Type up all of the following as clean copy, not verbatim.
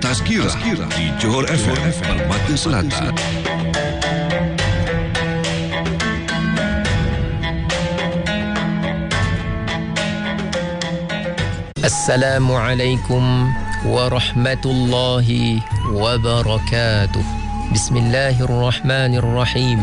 Tazkirah di Johor FM Permata Selatan. Assalamualaikum warahmatullahi wabarakatuh. Bismillahirrahmanirrahim.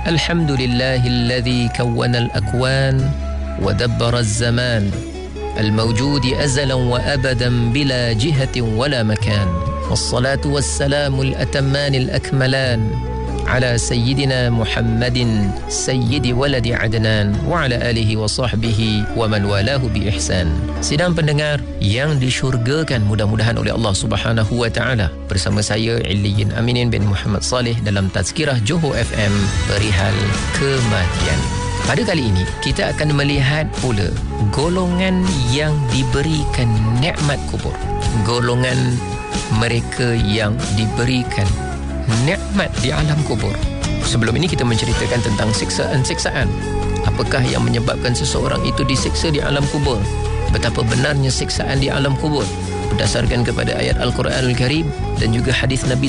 Alhamdulillahilladzi kawwana al-akwan wa dabbara az-zaman al-mawjudi azalan wa abadan bila jihatin wala makan. Wassalatu wassalamu al-atamman al-akmalan ala sayyidina Muhammadin sayyidi waladi Adnan wa ala alihi wa sahbihi wa man walahu bi ihsan. Sidang pendengar yang disyurgakan mudah-mudahan oleh Allah Subhanahu wa taala, bersama saya Illiyin Aminin bin Muhammad Saleh dalam Tazkirah Johor FM perihal kematian. Pada kali ini kita akan melihat pula golongan yang diberikan nikmat kubur, golongan mereka yang diberikan nikmat di alam kubur. Sebelum ini kita menceritakan tentang siksaan-siksaan. Apakah yang menyebabkan seseorang itu disiksa di alam kubur? Betapa benarnya siksaan di alam kubur berdasarkan kepada ayat Al-Quranul Karim dan juga hadis Nabi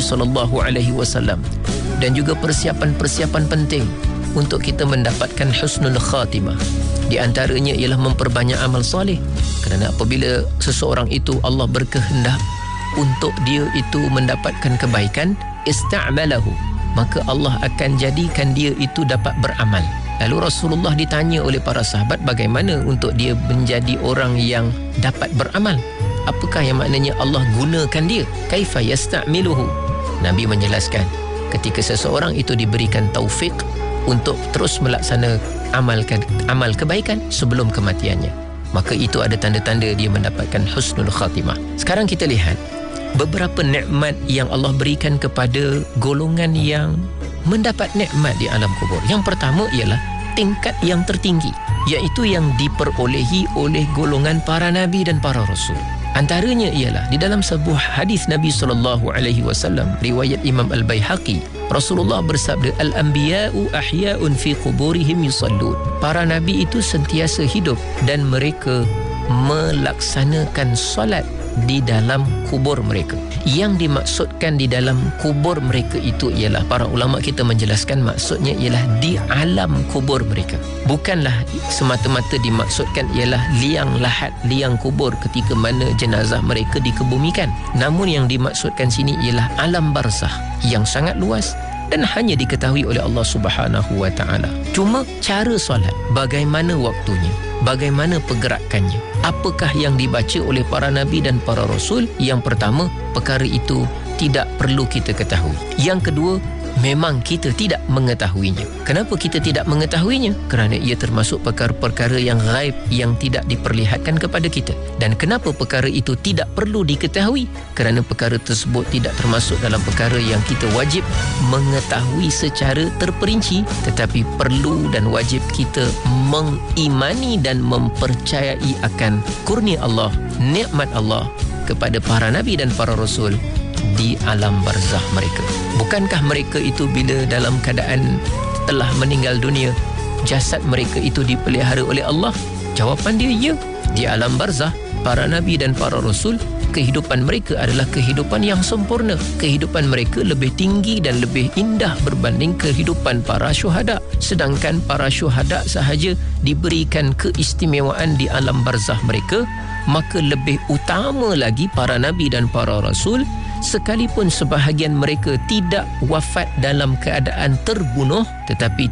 SAW, dan juga persiapan-persiapan penting untuk kita mendapatkan husnul khatimah. Di antaranya ialah memperbanyak amal soleh, kerana apabila seseorang itu Allah berkehendak untuk dia itu mendapatkan kebaikan, ista'malahu, maka Allah akan jadikan dia itu dapat beramal. Lalu Rasulullah ditanya oleh para sahabat bagaimana untuk dia menjadi orang yang dapat beramal. Apakah yang maknanya Allah gunakan dia? Kaifa yasta'miluhu? Nabi menjelaskan, ketika seseorang itu diberikan taufik untuk terus melaksanakan amal kebaikan sebelum kematiannya, maka itu ada tanda-tanda dia mendapatkan husnul khatimah. Sekarang kita lihat beberapa nikmat yang Allah berikan kepada golongan yang mendapat nikmat di alam kubur. Yang pertama ialah tingkat yang tertinggi, iaitu yang diperolehi oleh golongan para nabi dan para rasul. Antaranya ialah di dalam sebuah hadis Nabi SAW, riwayat Imam Al-Baihaqi, Rasulullah bersabda, Al-anbiya'u ahya'un fi quburihim yusallun. Para nabi itu sentiasa hidup dan mereka melaksanakan solat di dalam kubur mereka. Yang dimaksudkan di dalam kubur mereka itu ialah, para ulama kita menjelaskan maksudnya ialah di alam kubur mereka. Bukanlah semata-mata dimaksudkan ialah liang lahat, liang kubur ketika mana jenazah mereka dikebumikan. Namun yang dimaksudkan sini ialah alam barzakh yang sangat luas dan hanya diketahui oleh Allah Subhanahu wa taala. Cuma cara solat, bagaimana waktunya, bagaimana pergerakannya, apakah yang dibaca oleh para nabi dan para rasul? Yang pertama, perkara itu tidak perlu kita ketahui. Yang kedua, memang kita tidak mengetahuinya. Kenapa kita tidak mengetahuinya? Kerana ia termasuk perkara-perkara yang ghaib, yang tidak diperlihatkan kepada kita. Dan kenapa perkara itu tidak perlu diketahui? Kerana perkara tersebut tidak termasuk dalam perkara yang kita wajib mengetahui secara terperinci, tetapi perlu dan wajib kita mengimani dan mempercayai akan kurnia Allah, nikmat Allah kepada para nabi dan para rasul di alam barzakh mereka. Bukankah mereka itu bila dalam keadaan telah meninggal dunia, jasad mereka itu dipelihara oleh Allah? Jawapan dia ya. Di alam barzakh, para nabi dan para rasul, kehidupan mereka adalah kehidupan yang sempurna. Kehidupan mereka lebih tinggi dan lebih indah berbanding kehidupan para syuhada. Sedangkan para syuhada sahaja diberikan keistimewaan di alam barzakh mereka, maka lebih utama lagi para nabi dan para rasul, sekalipun sebahagian mereka tidak wafat dalam keadaan terbunuh, tetapi